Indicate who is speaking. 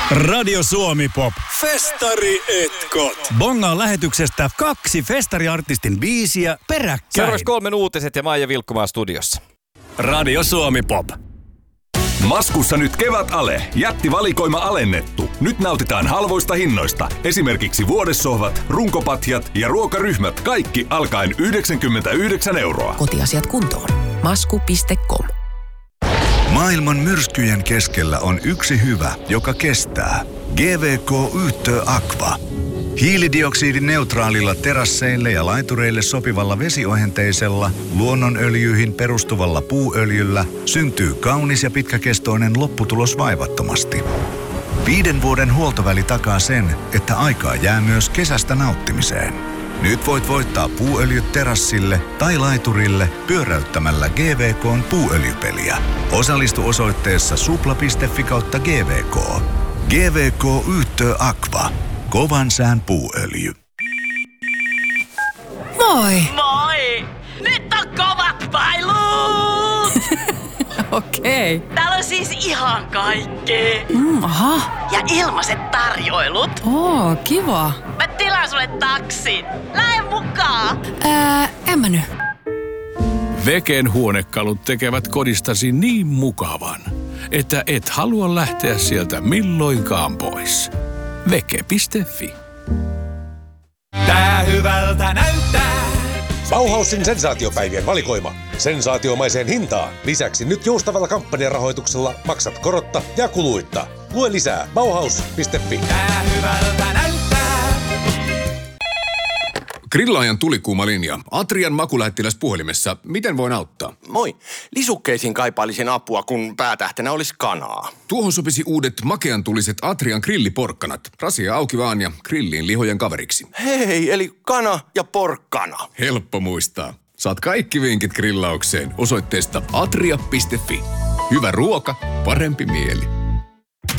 Speaker 1: Radio Suomi Pop. Festari etkot. Bongaan lähetyksestä 2 festariartistin biisiä peräkkäin.
Speaker 2: Seuraavaksi 3 uutiset ja Maija Vilkkumaa studiossa.
Speaker 1: Radio Suomi Pop.
Speaker 3: Maskussa nyt kevätale. Jättivalikoima alennettu. Nyt nautitaan halvoista hinnoista. Esimerkiksi vuodessohvat, runkopatjat ja ruokaryhmät. Kaikki alkaen 99 €.
Speaker 4: Kotiasiat kuntoon. Masku.com.
Speaker 5: Maailman myrskyjen keskellä on yksi hyvä, joka kestää. GVK Yhtö Aqua. Hiilidioksidineutraalilla terasseille ja laitureille sopivalla vesiohenteisella, luonnonöljyihin perustuvalla puuöljyllä syntyy kaunis ja pitkäkestoinen lopputulos vaivattomasti. 5 vuoden huoltoväli takaa sen, että aikaa jää myös kesästä nauttimiseen. Nyt voit voittaa puuöljyt terassille tai laiturille pyöräyttämällä GVK:n puuöljypeliä. Osallistu osoitteessa supla.fi/GVK. GVK Yhtö Aqua. Kovan sään puuöljy.
Speaker 4: Moi!
Speaker 6: Moi! Nyt on kovat pailut!
Speaker 4: Okei.
Speaker 6: Täällä on siis ihan kaikkea.
Speaker 4: Aha.
Speaker 6: Ja ilmaiset tarjoilut.
Speaker 4: Oo, kiva.
Speaker 6: Mä tilaan sulle taksin. Lähde mukaan!
Speaker 4: En mä nyt.
Speaker 7: Veken huonekalut tekevät kodistasi niin mukavan, että et halua lähteä sieltä milloinkaan pois. Veke.fi.
Speaker 8: Tää hyvältä näyttää. Bauhausin sensaatiopäivien valikoima. Sensaatiomaiseen hintaan. Lisäksi nyt joustavalla kampanjarahoituksella maksat korotta ja kuluitta. Lue lisää bauhaus.fi. Tää hyvältä näyttää.
Speaker 9: Grillaajan tulikuuma linja. Atrian makulähettiläs puhelimessa. Miten voin auttaa?
Speaker 10: Moi. Lisukkeisiin kaipailisin apua, kun päätähtenä olisi kanaa.
Speaker 9: Tuohon sopisi uudet makeantuliset Atrian grilliporkkanat. Rasia auki vaan ja grilliin lihojen kaveriksi.
Speaker 10: Hei, eli kana ja porkkana.
Speaker 9: Helppo muistaa. Saat kaikki vinkit grillaukseen osoitteesta atria.fi. Hyvä ruoka, parempi mieli.